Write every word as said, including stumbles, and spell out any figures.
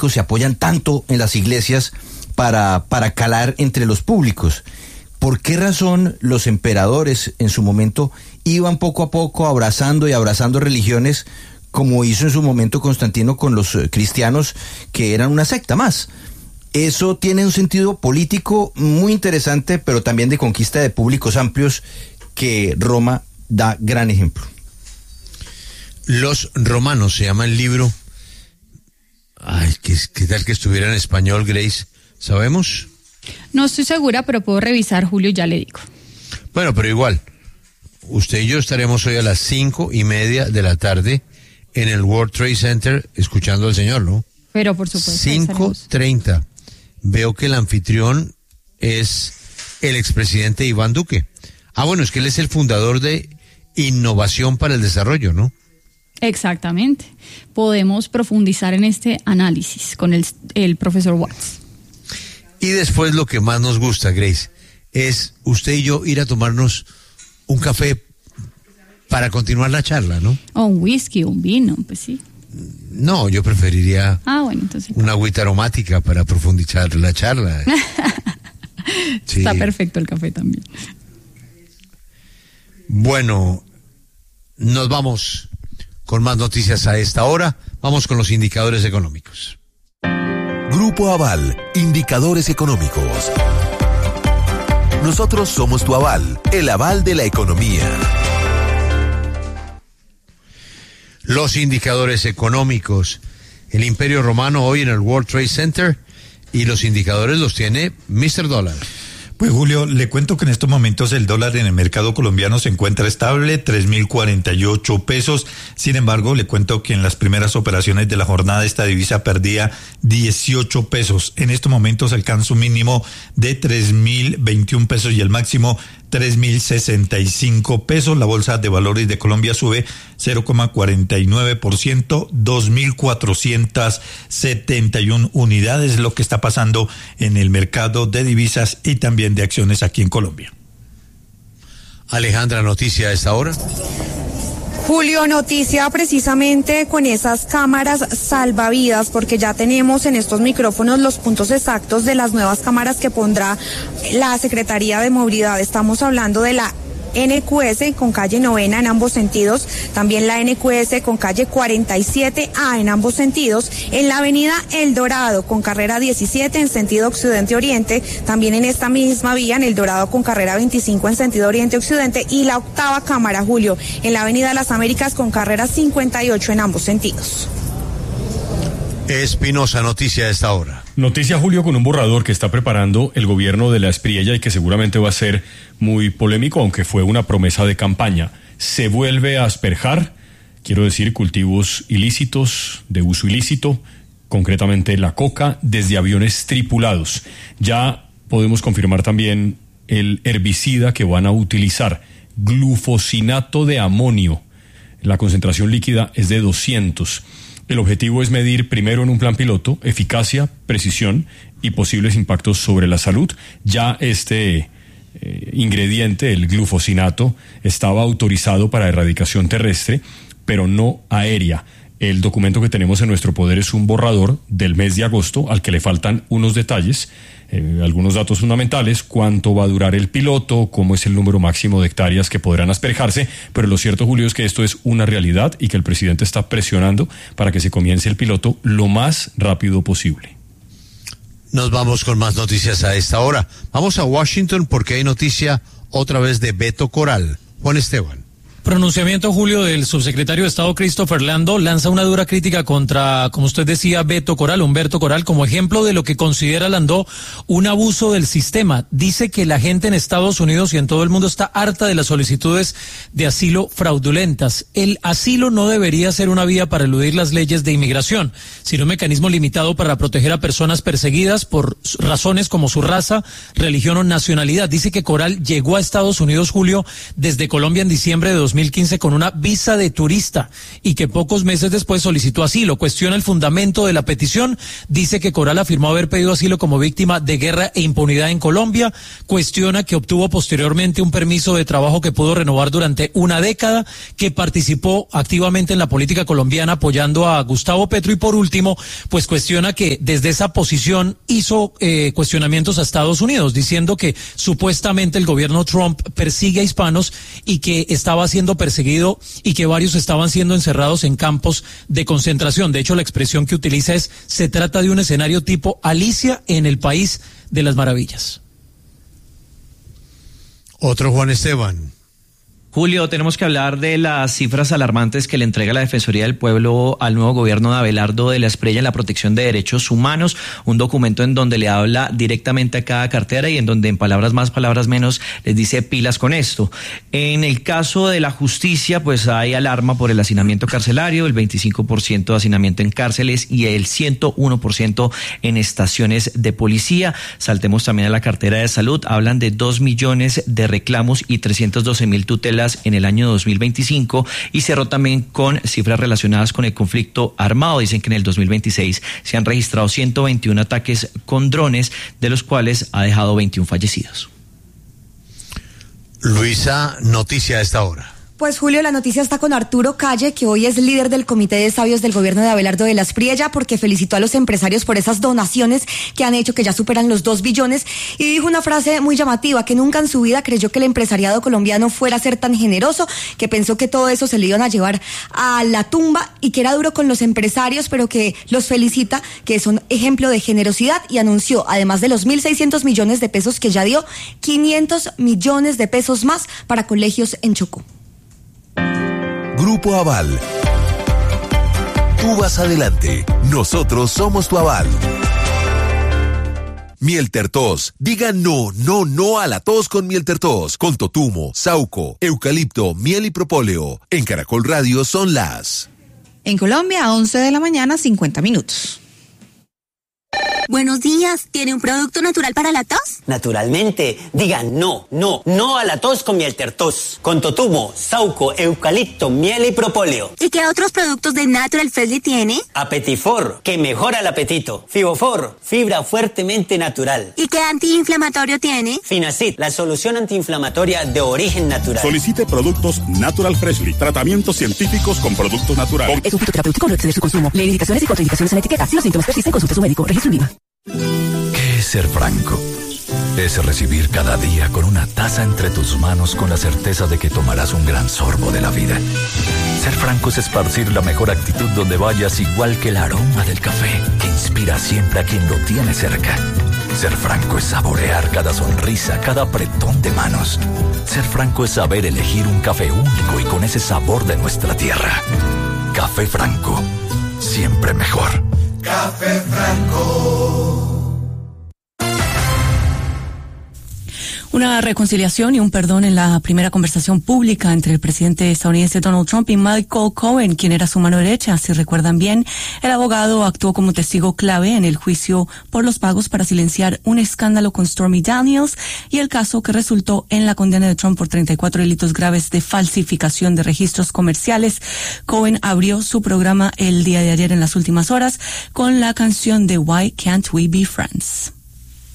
políticos se apoyan tanto en las iglesias para, para calar entre los públicos. ¿Por qué razón los emperadores en su momento iban poco a poco abrazando y abrazando religiones, como hizo en su momento Constantino con los cristianos, que eran una secta más? Eso tiene un sentido político muy interesante, pero también de conquista de públicos amplios, que Roma da gran ejemplo. Los romanos se llama el libro. Ay, ¿qué, qué tal que estuviera en español, Grace? ¿Sabemos? No estoy segura, pero puedo revisar, Julio, ya le digo. Bueno, pero igual, usted y yo estaremos hoy a las cinco y media de la tarde en el World Trade Center escuchando al Señor, ¿no? Pero por supuesto. cinco treinta. Veo que el anfitrión es el expresidente Iván Duque. Ah, bueno, es que él es el fundador de Innovación para el Desarrollo, ¿no? Exactamente. Podemos profundizar en este análisis con el, el profesor Watts. Y después lo que más nos gusta, Grace, es usted y yo ir a tomarnos un café para continuar la charla, ¿no? O un whisky, un vino, pues sí. No, yo preferiría ah, bueno, entonces... una agüita aromática para profundizar la charla. Sí. Está perfecto el café también. Bueno, nos vamos con más noticias a esta hora. Vamos con los indicadores económicos. Grupo Aval, indicadores económicos. Nosotros somos tu aval, el aval de la economía. Los indicadores económicos. El Imperio Romano hoy en el World Trade Center, y los indicadores los tiene mister Dólar. Pues Julio, le cuento que en estos momentos el dólar en el mercado colombiano se encuentra estable, tres mil cuarenta y ocho pesos. Sin embargo, le cuento que en las primeras operaciones de la jornada esta divisa perdía dieciocho pesos. En estos momentos alcanza un mínimo de tres mil veintiún pesos y el máximo tres mil sesenta y cinco pesos. La Bolsa de Valores de Colombia sube cero coma cuarenta y nueve por ciento, dos mil cuatrocientas setenta y una unidades, lo que está pasando en el mercado de divisas y también de acciones aquí en Colombia. Alejandra, noticia a esta hora. Julio, noticia precisamente con esas cámaras salvavidas, porque ya tenemos en estos micrófonos los puntos exactos de las nuevas cámaras que pondrá la Secretaría de Movilidad. Estamos hablando de la N Q S con calle Novena en ambos sentidos, también la N Q S con calle cuarenta y siete A en ambos sentidos, en la avenida El Dorado con carrera diecisiete en sentido occidente-oriente, también en esta misma vía en El Dorado con carrera veinticinco en sentido oriente-occidente, y la octava cámara, Julio, en la avenida Las Américas con carrera cincuenta y ocho en ambos sentidos. Espinosa, noticia a esta hora. Noticia, Julio, con un borrador que está preparando el gobierno de la Espriella y que seguramente va a ser muy polémico, aunque fue una promesa de campaña. Se vuelve a asperjar, quiero decir, cultivos ilícitos, de uso ilícito, concretamente la coca, desde aviones tripulados. Ya podemos confirmar también el herbicida que van a utilizar, glufosinato de amonio. La concentración líquida es de doscientos. El objetivo es medir primero en un plan piloto eficacia, precisión y posibles impactos sobre la salud. Ya este eh, ingrediente, el glufosinato, estaba autorizado para erradicación terrestre, pero no aérea. El documento que tenemos en nuestro poder es un borrador del mes de agosto al que le faltan unos detalles, eh, algunos datos fundamentales, cuánto va a durar el piloto, cómo es el número máximo de hectáreas que podrán asperjarse, pero lo cierto, Julio, es que esto es una realidad y que el presidente está presionando para que se comience el piloto lo más rápido posible. Nos vamos con más noticias a esta hora. Vamos a Washington porque hay noticia otra vez de Beto Coral. Juan Esteban. Pronunciamiento, Julio, del subsecretario de Estado Christopher Landó. Lanza una dura crítica contra, como usted decía, Beto Coral, Humberto Coral, como ejemplo de lo que considera Landó un abuso del sistema. Dice que la gente en Estados Unidos y en todo el mundo está harta de las solicitudes de asilo fraudulentas. El asilo no debería ser una vía para eludir las leyes de inmigración, sino un mecanismo limitado para proteger a personas perseguidas por razones como su raza, religión o nacionalidad. Dice que Coral llegó a Estados Unidos, Julio, desde Colombia en diciembre de dos dos mil quince con una visa de turista y que pocos meses después solicitó asilo. Cuestiona el fundamento de la petición, dice que Coral afirmó haber pedido asilo como víctima de guerra e impunidad en Colombia, cuestiona que obtuvo posteriormente un permiso de trabajo que pudo renovar durante una década, que participó activamente en la política colombiana apoyando a Gustavo Petro y por último, pues cuestiona que desde esa posición hizo eh, cuestionamientos a Estados Unidos, diciendo que supuestamente el gobierno Trump persigue a hispanos y que estaba siendo perseguido y que varios estaban siendo encerrados en campos de concentración. De hecho, la expresión que utiliza es: se trata de un escenario tipo Alicia en el País de las Maravillas. Otro Juan Esteban. Julio, tenemos que hablar de las cifras alarmantes que le entrega la Defensoría del Pueblo al nuevo gobierno de Abelardo de la Espriella en la protección de derechos humanos, un documento en donde le habla directamente a cada cartera y en donde en palabras más, palabras menos les dice pilas con esto. En el caso de la justicia, pues hay alarma por el hacinamiento carcelario, el veinticinco por ciento de hacinamiento en cárceles y el ciento uno por ciento en estaciones de policía. Saltemos también a la cartera de salud, hablan de dos millones de reclamos y trescientos doce mil tutelas en el año dos mil veinticinco y cerró también con cifras relacionadas con el conflicto armado. Dicen que en el dos mil veintiséis se han registrado ciento veintiuno ataques con drones, de los cuales ha dejado veintiún fallecidos. Luisa, noticia a esta hora. Pues Julio, la noticia está con Arturo Calle, que hoy es líder del Comité de Sabios del gobierno de Abelardo de la Espriella, porque felicitó a los empresarios por esas donaciones que han hecho, que ya superan los dos billones, y dijo una frase muy llamativa, que nunca en su vida creyó que el empresariado colombiano fuera a ser tan generoso, que pensó que todo eso se le iban a llevar a la tumba y que era duro con los empresarios, pero que los felicita, que son ejemplo de generosidad, y anunció, además de los mil seiscientos millones de pesos que ya dio, quinientos millones de pesos más para colegios en Chocó. Grupo Aval. Tú vas adelante, nosotros somos tu aval. Miel Tertos. Diga no, no, no a la tos con Miel Tertos. Con totumo, sauco, eucalipto, miel y propóleo. En Caracol Radio son las... En Colombia, a once de la mañana, cincuenta minutos. Buenos días, ¿tiene un producto natural para la tos? Naturalmente, diga no, no, no a la tos con Miel Tertos. Con totumo, sauco, eucalipto, miel y propóleo. ¿Y qué otros productos de Natural Freshly tiene? Apetifor, que mejora el apetito. Fibofor, fibra fuertemente natural. ¿Y qué antiinflamatorio tiene? Finacid, la solución antiinflamatoria de origen natural. Solicite productos Natural Freshly, tratamientos científicos con productos naturales. Es un fitoterapéutico, no excede su consumo. Lee indicaciones y contraindicaciones en la etiqueta. Si los síntomas persisten, consulte a su médico. Registro INVIMA. ¿Qué es ser franco? Es recibir cada día con una taza entre tus manos con la certeza de que tomarás un gran sorbo de la vida. Ser franco es esparcir la mejor actitud donde vayas, igual que el aroma del café que inspira siempre a quien lo tiene cerca. Ser franco es saborear cada sonrisa, cada apretón de manos. Ser franco es saber elegir un café único y con ese sabor de nuestra tierra. Café Franco, siempre mejor. Café Franco. Una reconciliación y un perdón en la primera conversación pública entre el presidente estadounidense Donald Trump y Michael Cohen, quien era su mano derecha. Si recuerdan bien, el abogado actuó como testigo clave en el juicio por los pagos para silenciar un escándalo con Stormy Daniels y el caso que resultó en la condena de Trump por treinta y cuatro delitos graves de falsificación de registros comerciales. Cohen abrió su programa el día de ayer en las últimas horas con la canción de Why Can't We Be Friends.